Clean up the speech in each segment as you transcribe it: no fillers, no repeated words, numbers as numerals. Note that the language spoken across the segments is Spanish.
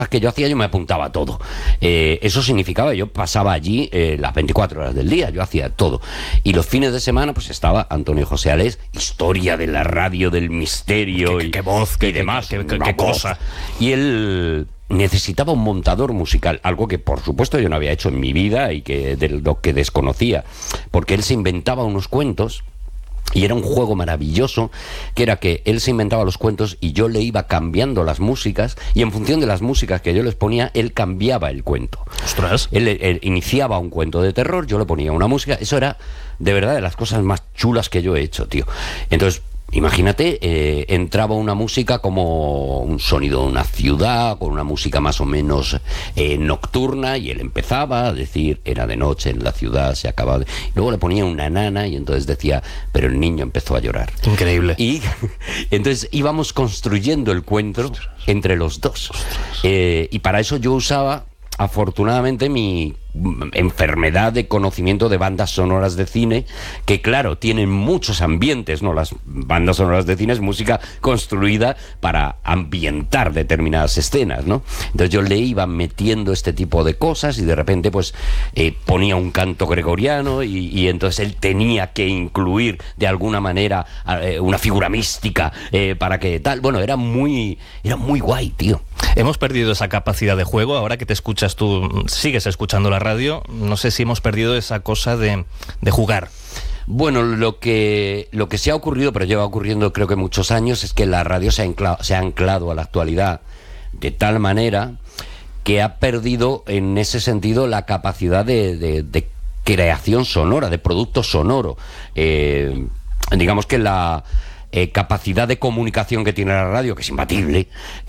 que yo hacía, yo me apuntaba a todo. Eso significaba, yo pasaba allí las 24 horas del día, yo hacía todo. Y los fines de semana, pues estaba Antonio José Alés, historia de la radio, del misterio, qué voz, y demás, qué cosa. Y él necesitaba un montador musical, algo que por supuesto yo no había hecho en mi vida y que de lo que desconocía, porque él se inventaba unos cuentos. Y era un juego maravilloso, que era que él se inventaba los cuentos y yo le iba cambiando las músicas, y en función de las músicas que yo les ponía, él cambiaba el cuento. ¡Ostras! Él iniciaba un cuento de terror, yo le ponía una música. Eso era, de verdad, de las cosas más chulas que yo he hecho, tío. Entonces, imagínate, entraba una música como un sonido de una ciudad, con una música más o menos nocturna, y él empezaba a decir, era de noche en la ciudad, se acababa. Y luego le ponía una nana y entonces decía, pero el niño empezó a llorar. Increíble. Y entonces íbamos construyendo el cuento entre los dos. Y para eso yo usaba, afortunadamente, mi enfermedad de conocimiento de bandas sonoras de cine, que claro, tienen muchos ambientes, ¿no? Las bandas sonoras de cine es música construida para ambientar determinadas escenas, ¿no? Entonces yo le iba metiendo este tipo de cosas y de repente pues ponía un canto gregoriano y entonces él tenía que incluir de alguna manera una figura mística para que tal. Bueno, era muy guay, tío. Hemos perdido esa capacidad de juego. Ahora que te escuchas, tú sigues escuchando la radio, no sé si hemos perdido esa cosa de jugar. Bueno, lo que se ha ocurrido, pero lleva ocurriendo creo que muchos años, es que la radio se ha anclado a la actualidad de tal manera que ha perdido en ese sentido la capacidad de creación sonora, de producto sonoro. Digamos que la capacidad de comunicación que tiene la radio, que es imbatible,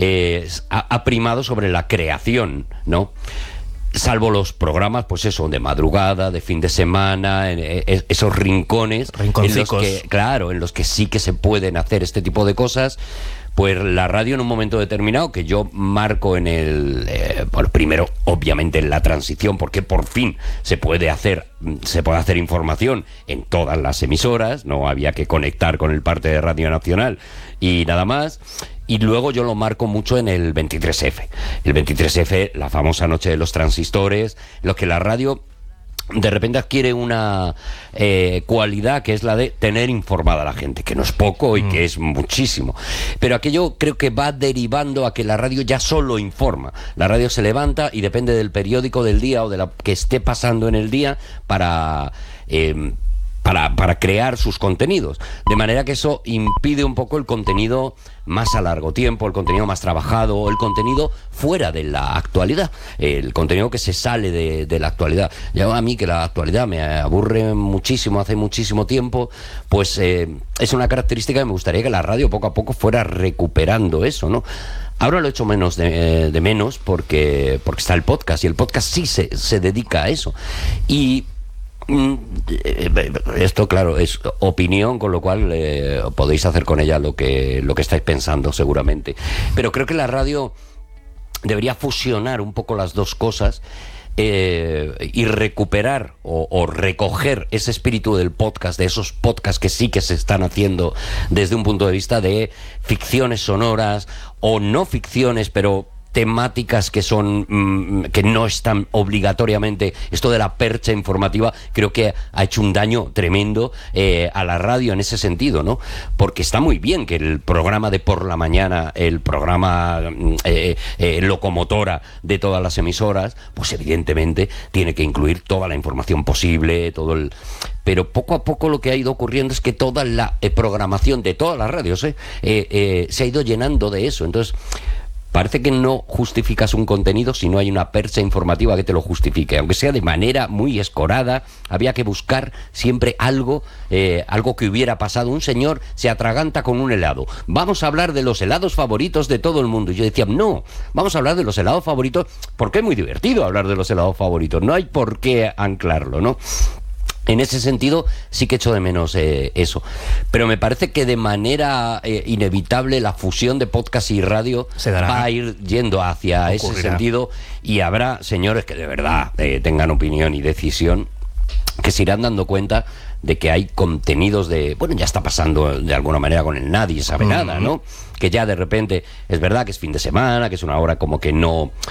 ha primado sobre la creación, ¿no? Salvo los programas, pues eso, de madrugada, de fin de semana, esos rincones en los que, claro, en los que sí que se pueden hacer este tipo de cosas. Pues la radio en un momento determinado, que yo marco en el... bueno, primero, obviamente, en la transición, porque por fin se puede hacer información en todas las emisoras, no había que conectar con el parte de Radio Nacional y nada más. Y luego yo lo marco mucho en el 23F. El 23F, la famosa noche de los transistores, lo que la radio de repente adquiere una cualidad, que es la de tener informada a la gente, que no es poco y que es muchísimo, pero aquello creo que va derivando a que la radio ya solo informa. La radio se levanta y depende del periódico del día o de lo que esté pasando en el día para crear sus contenidos, de manera que eso impide un poco el contenido más a largo tiempo, el contenido más trabajado, el contenido fuera de la actualidad, el contenido que se sale de la actualidad. Ya a mí, que la actualidad me aburre muchísimo, hace muchísimo tiempo, pues es una característica que me gustaría que la radio poco a poco fuera recuperando eso, ¿no? Ahora lo he hecho menos de menos porque está el podcast, y el podcast sí se dedica a eso. Y esto, claro, es opinión, con lo cual podéis hacer con ella lo que estáis pensando seguramente, pero creo que la radio debería fusionar un poco las dos cosas, y recuperar o recoger ese espíritu del podcast, de esos podcasts que sí que se están haciendo desde un punto de vista de ficciones sonoras o no ficciones, pero temáticas que son que no están obligatoriamente. Esto de la percha informativa creo que ha hecho un daño tremendo a la radio en ese sentido, ¿no? Porque está muy bien que el programa de por la mañana, el programa locomotora de todas las emisoras, pues evidentemente tiene que incluir toda la información posible, pero poco a poco lo que ha ido ocurriendo es que toda la programación de todas las radios se ha ido llenando de eso. Entonces parece que no justificas un contenido si no hay una percha informativa que te lo justifique, aunque sea de manera muy escorada. Había que buscar siempre algo que hubiera pasado. Un señor se atraganta con un helado. Vamos a hablar de los helados favoritos de todo el mundo. Y yo decía, no, vamos a hablar de los helados favoritos, porque es muy divertido hablar de los helados favoritos. No hay por qué anclarlo, ¿no? En ese sentido sí que echo de menos eso, pero me parece que de manera inevitable la fusión de podcast y radio va a ir yendo hacia ese sentido, y habrá señores que de verdad tengan opinión y decisión, que se irán dando cuenta de que hay contenidos bueno, ya está pasando de alguna manera con el Nadie Sabe Nada, ¿no? Que ya de repente, es verdad que es fin de semana, que es una hora como que no